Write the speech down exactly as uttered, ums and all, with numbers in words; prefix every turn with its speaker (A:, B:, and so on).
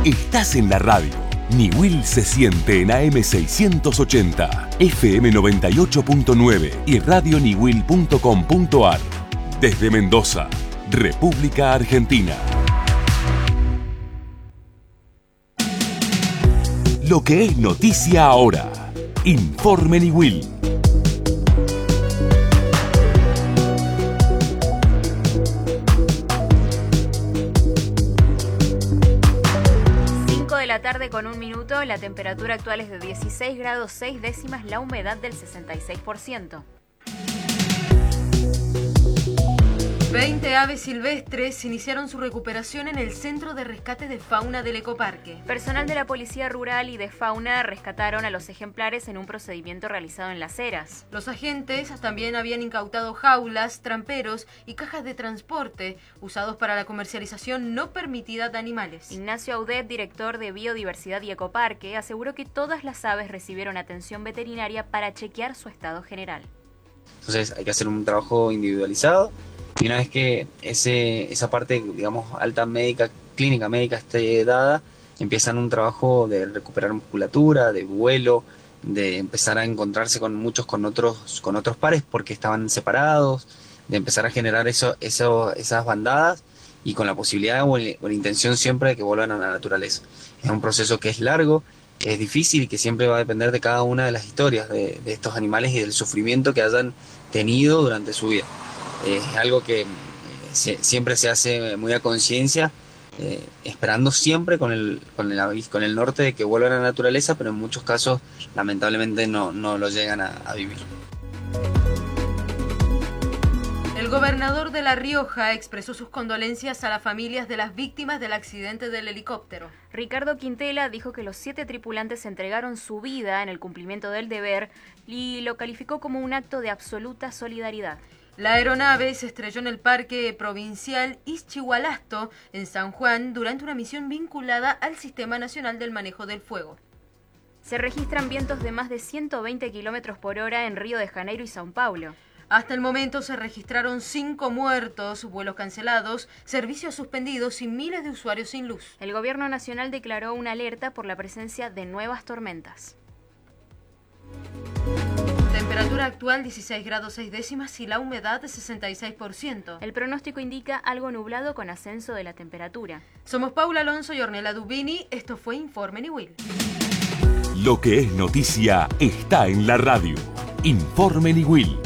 A: Estás en la radio. Niwil se siente en A M seiscientos ochenta, F M noventa y ocho punto nueve y radio niwil punto com punto ar. Desde Mendoza, República Argentina. Lo que es noticia ahora. Informe Niwil.
B: De la tarde con un minuto, la temperatura actual es de dieciséis grados seis décimas, la humedad del sesenta y seis por ciento.
C: veinte aves silvestres iniciaron su recuperación en el Centro de Rescate de Fauna del Ecoparque.
B: Personal de la Policía Rural y de Fauna rescataron a los ejemplares en un procedimiento realizado en Las Heras.
C: Los agentes también habían incautado jaulas, tramperos y cajas de transporte usados para la comercialización no permitida de animales.
B: Ignacio Audet, director de Biodiversidad y Ecoparque, aseguró que todas las aves recibieron atención veterinaria para chequear su estado general.
D: Entonces hay que hacer un trabajo individualizado. Y una vez que ese, esa parte, digamos, alta médica, clínica médica esté dada, empiezan un trabajo de recuperar musculatura, de vuelo, de empezar a encontrarse con muchos con otros, con otros pares porque estaban separados, de empezar a generar eso, eso, esas bandadas y con la posibilidad o la intención siempre de que vuelvan a la naturaleza. Es un proceso que es largo, que es difícil y que siempre va a depender de cada una de las historias de, de estos animales y del sufrimiento que hayan tenido durante su vida. Es algo que eh, se, siempre se hace muy a conciencia, eh, esperando siempre con el, con, el, con el norte de que vuelvan a la naturaleza, pero en muchos casos lamentablemente no, no lo llegan a, a vivir.
C: El gobernador de La Rioja expresó sus condolencias a las familias de las víctimas del accidente del helicóptero.
B: Ricardo Quintela dijo que los siete tripulantes entregaron su vida en el cumplimiento del deber y lo calificó como un acto de absoluta solidaridad.
C: La aeronave se estrelló en el Parque Provincial Ixchihualasto, en San Juan, durante una misión vinculada al Sistema Nacional del Manejo del Fuego.
B: Se registran vientos de más de ciento veinte kilómetros por hora en Río de Janeiro y São Paulo.
C: Hasta el momento se registraron cinco muertos, vuelos cancelados, servicios suspendidos y miles de usuarios sin luz.
B: El gobierno nacional declaró una alerta por la presencia de nuevas tormentas.
C: Temperatura actual dieciséis grados seis décimas y la humedad de sesenta y seis por ciento.
B: El pronóstico indica algo nublado con ascenso de la temperatura.
C: Somos Paula Alonso y Ornella Dubini. Esto fue Informe Niwil.
A: Lo que es noticia está en la radio. Informe Niwil.